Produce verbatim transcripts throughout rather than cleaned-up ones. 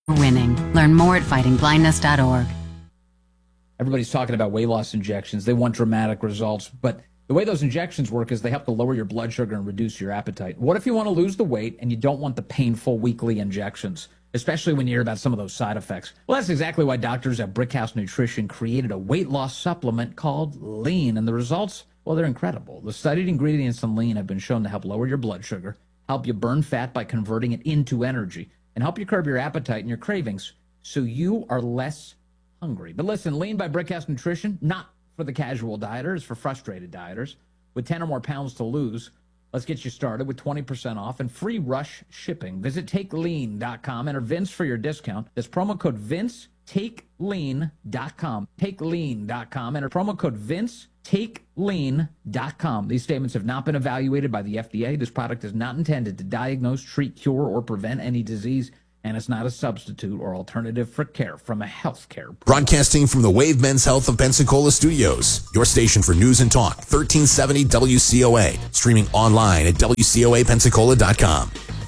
Winning. Learn more at fighting blindness dot org. Everybody's talking about weight loss injections. They want dramatic results, but the way those injections work is they help to lower your blood sugar and reduce your appetite. What if you want to lose the weight and you don't want the painful weekly injections, especially when you hear about some of those side effects? Well, that's exactly why doctors at Brickhouse Nutrition created a weight loss supplement called Lean, and the results, well, they're incredible. The studied ingredients in Lean have been shown to help lower your blood sugar, help you burn fat by converting it into energy, and help you curb your appetite and your cravings so you are less hungry. But listen, Lean by Brickhouse Nutrition, not for the casual dieter, it's for frustrated dieters. With ten or more pounds to lose, let's get you started with twenty percent off and free rush shipping. Visit take lean dot com, enter Vince for your discount. That's promo code Vince, take lean dot com. take lean dot com, enter promo code Vince, take lean dot com. These statements have not been evaluated by the F D A. This product is not intended to diagnose, treat, cure, or prevent any disease, and it's not a substitute or alternative for care from a health care. Broadcasting from the Wave Men's Health of Pensacola studios, your station for news and talk, thirteen seventy W C O A. Streaming online at W C O A Pensacola dot com.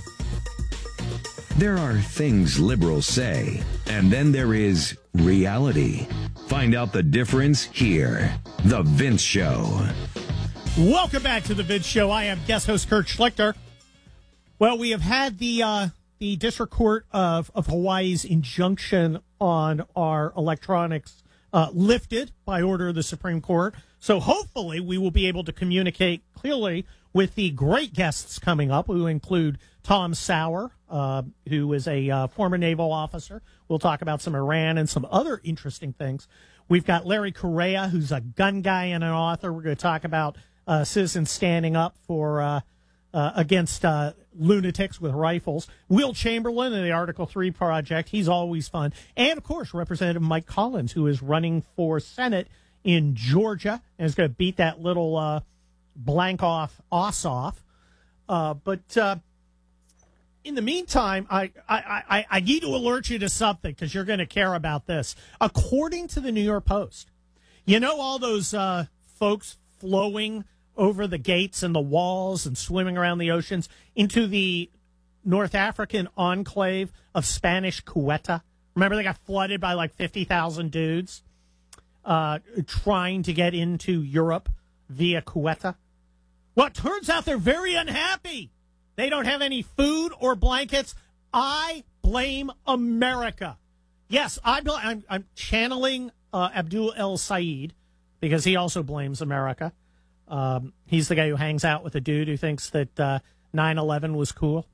There are things liberals say, and then there is reality. Find out the difference here. The Vince Show. Welcome back to The Vince Show. I am guest host Kurt Schlichter. Well, we have had the uh, the District Court of, of Hawaii's injunction on our electronics uh, lifted by order of the Supreme Court. So hopefully we will be able to communicate clearly with the great guests coming up, who include Tom Sauer, uh, who is a uh, former naval officer. We'll talk about some Iran and some other interesting things. We've got Larry Correia, who's a gun guy and an author. We're going to talk about uh, citizens standing up for uh, uh, against uh, lunatics with rifles. Will Chamberlain of the Article three Project. He's always fun. And, of course, Representative Mike Collins, who is running for Senate in Georgia and is going to beat that little uh, blank off Ossoff. Uh, but uh, in the meantime, I, I, I, I need to alert you to something because you're going to care about this. According to the New York Post, you know all those uh, folks flowing over the gates and the walls and swimming around the oceans into the North African enclave of Spanish Ceuta? Remember they got flooded by like fifty thousand dudes uh, trying to get into Europe via Ceuta? Well, it turns out they're very unhappy. They don't have any food or blankets. I blame America. Yes, I bl- I'm, I'm channeling uh, Abdul El Sayed because he also blames America. Um, he's the guy who hangs out with a dude who thinks that uh, nine eleven was cool.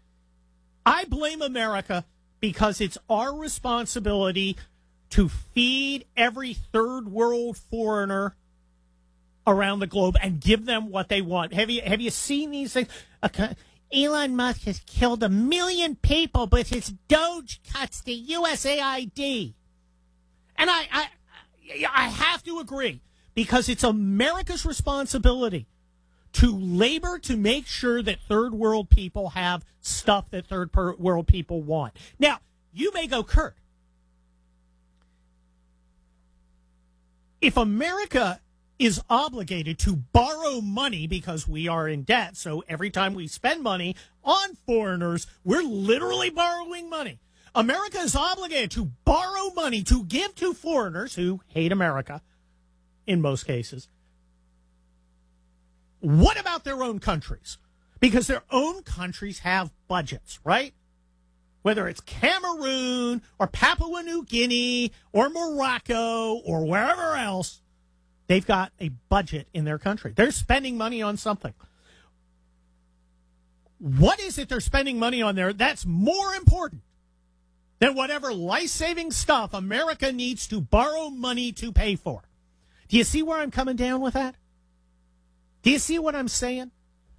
I blame America because it's our responsibility to feed every third world foreigner around the globe and give them what they want. Have you have you seen these things? Okay. Elon Musk has killed a million people, but his Doge cuts the U S A I D. And I, I, I have to agree, because it's America's responsibility to labor to make sure that third world people have stuff that third world people want. Now, you may go, Kurt, if America is obligated to borrow money because we are in debt, so every time we spend money on foreigners, we're literally borrowing money. America is obligated to borrow money to give to foreigners who hate America, in most cases. What about their own countries? Because their own countries have budgets, right? Whether it's Cameroon or Papua New Guinea or Morocco or wherever else, they've got a budget in their country. They're spending money on something. What is it they're spending money on there that's more important than whatever life-saving stuff America needs to borrow money to pay for? Do you see where I'm coming down with that? Do you see what I'm saying?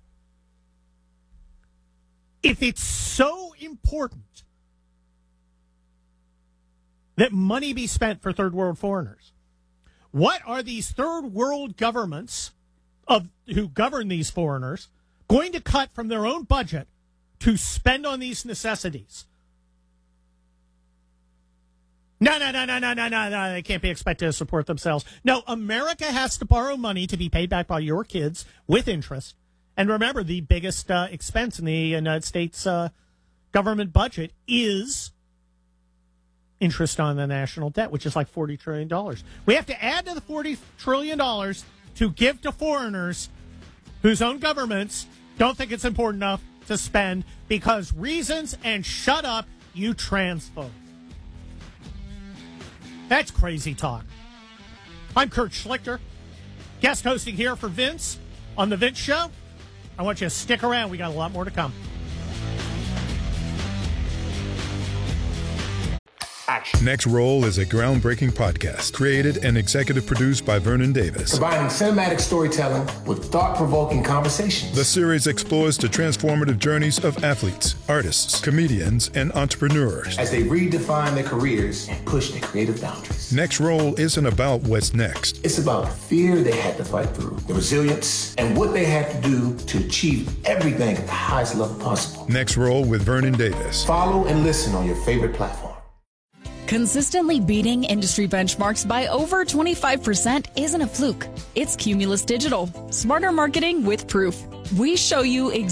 If it's so important that money be spent for third world foreigners, what are these third world governments of who govern these foreigners going to cut from their own budget to spend on these necessities? No, no, no, no, no, no, no, no. They can't be expected to support themselves. No, America has to borrow money to be paid back by your kids with interest. And remember, the biggest uh, expense in the United States uh, government budget is interest on the national debt, which is like forty trillion dollars. We have to add to the forty trillion dollars to give to foreigners whose own governments don't think it's important enough to spend because reasons and shut up, you transphobe. That's crazy talk. I'm Kurt Schlichter, guest hosting here for Vince on The Vince Show. I want you to stick around. We got a lot more to come. Next Roll is a groundbreaking podcast created and executive produced by Vernon Davis. Combining cinematic storytelling with thought-provoking conversations. The series explores the transformative journeys of athletes, artists, comedians, and entrepreneurs as they redefine their careers and push their creative boundaries. Next Roll isn't about what's next. It's about the fear they had to fight through, the resilience, and what they had to do to achieve everything at the highest level possible. Next Roll with Vernon Davis. Follow and listen on your favorite platform. Consistently beating industry benchmarks by over twenty-five percent isn't a fluke. It's Cumulus Digital. Smarter marketing with proof. We show you exactly